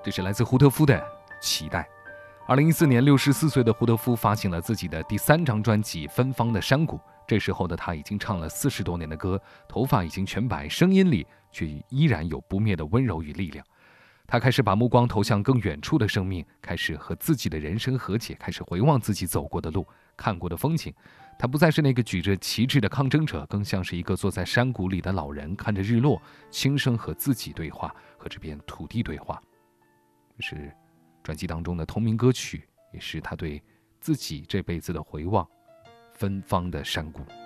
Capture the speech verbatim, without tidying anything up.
这是来自胡德夫的期待。二零一四年，六十四岁的胡德夫发行了自己的第三张专辑《芬芳的山谷》。这时候的他已经唱了四十多年的歌，头发已经全白，声音里却依然有不灭的温柔与力量。他开始把目光投向更远处的生命，开始和自己的人生和解，开始回望自己走过的路，看过的风景。他不再是那个举着旗帜的抗争者，更像是一个坐在山谷里的老人，看着日落，轻声和自己对话，和这片土地对话。这是专辑当中的同名歌曲，也是他对自己这辈子的回望，芬芳的山谷。